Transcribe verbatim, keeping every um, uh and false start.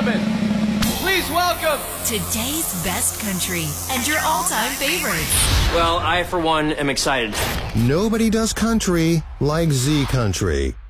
gentlemen, please welcome today's best country and your all-time favorites. Well, I, for one, am excited. Nobody does country like Z Country.